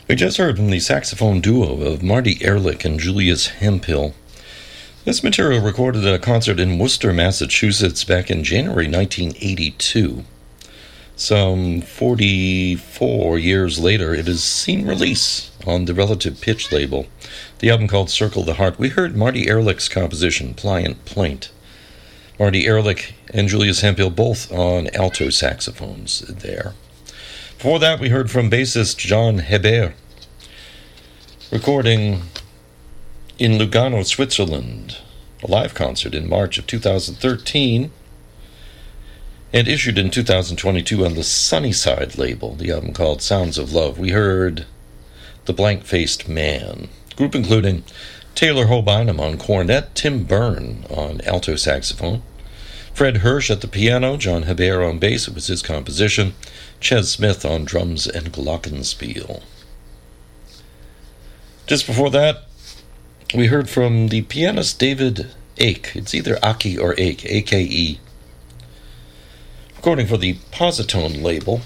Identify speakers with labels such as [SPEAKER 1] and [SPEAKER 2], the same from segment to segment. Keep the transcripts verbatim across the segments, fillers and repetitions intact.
[SPEAKER 1] We just heard from the saxophone duo of Marty Ehrlich and Julius Hemphill. This material recorded at a concert in Worcester, Massachusetts back in January nineteen eighty-two. Some forty-four years later, it has seen release on the Relative Pitch label. The album called Circle the Heart. We heard Marty Ehrlich's composition, Pliant Plaint. Marty Ehrlich and Julius Hemphill both on alto saxophones there. Before that, we heard from bassist John Hebert, recording in Lugano, Switzerland, a live concert in March of two thousand thirteen, and issued in two thousand twenty-two on the Sunnyside label, the album called Sounds of Love. We heard The Blank-Faced Man, group including Taylor Hobynum on cornet, Tim Byrne on alto saxophone, Fred Hirsch at the piano, John Hebert on bass, it was his composition, Ches Smith on drums and glockenspiel. Just before that, we heard from the pianist David Ake. It's either Aki or Ake, A K E. Recording for the Positone label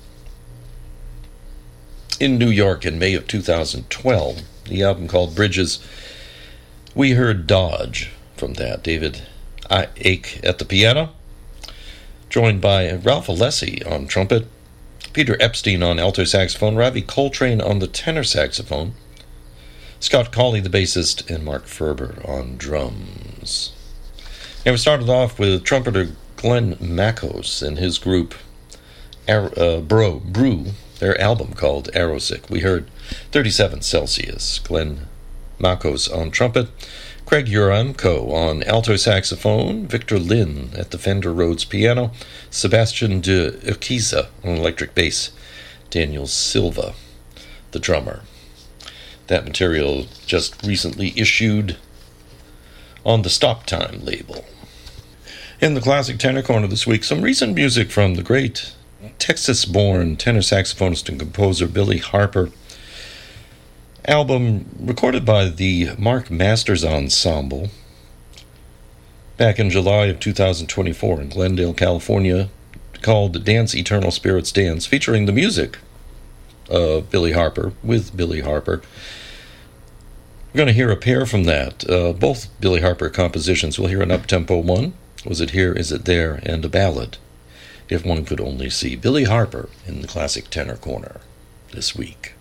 [SPEAKER 1] in New York in May of two thousand twelve. The album called Bridges. We heard Dodge from that. David Ake at the piano, joined by Ralph Alessi on trumpet, Peter Epstein on alto saxophone, Ravi Coltrane on the tenor saxophone, Scott Colley, the bassist, and Mark Ferber on drums. And we started off with trumpeter Glenn Makos and his group Ar- uh, Bro, Brew, their album called Aerosic. We heard thirty-seven Celsius, Glenn Makos on trumpet, Craig Uramko on alto saxophone, Victor Lynn at the Fender Rhodes piano, Sebastian de Urquiza on electric bass, Daniel Silva, the drummer. That material just recently issued on the Stop Time label. In the Classic Tenor Corner this week, some recent music from the great Texas-born tenor saxophonist and composer Billy Harper. Album recorded by the Mark Masters Ensemble back in July of two thousand twenty-four in Glendale, California, called Dance Eternal Spirits Dance, featuring the music of Billy Harper with Billy Harper. We're going to hear a pair from that. Uh, both Billy Harper compositions. We'll hear an up-tempo one, Was It Here, Is It There, and a ballad, If One Could Only See. Billy Harper in the Classic Tenor Corner this week.